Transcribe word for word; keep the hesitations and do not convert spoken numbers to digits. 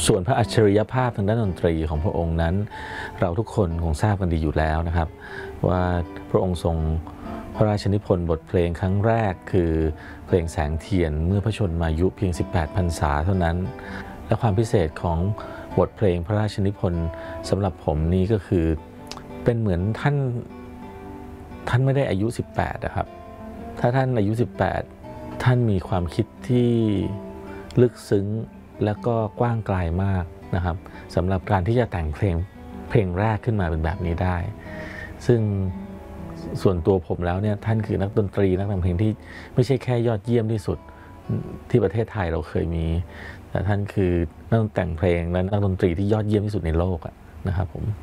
ส่วนพระอัจฉริยภาพทางด้านดนตรีของพระองค์นั้นเราทุกคนคงทราบกันดีอยู่แล้วนะครับว่าพระองค์ทรงพระราชนิพนธ์บทเพลงครั้งแรกคือเพลงแสงเทียนเมื่อพระชนมายุเพียงสิบแปดพรรษาเท่านั้นและความพิเศษของบทเพลงพระราชนิพนธ์สำหรับผมนี้ก็คือเป็นเหมือนท่านท่านไม่ได้อายุสิบแปดนะครับถ้าท่านอายุสิบแปดท่านมีความคิดที่ลึกซึ้งและก็กว้างไกลมากนะครับสำหรับการที่จะแต่งเพลงเพลงแรกขึ้นมาเป็นแบบนี้ได้ซึ่งส่วนตัวผมแล้วเนี่ยท่านคือนักดนตรีนักแต่งเพลงที่ไม่ใช่แค่ยอดเยี่ยมที่สุดที่ประเทศไทยเราเคยมีแต่ท่านคือนักแต่งเพลงและนักดนตรีที่ยอดเยี่ยมที่สุดในโลกนะครับผม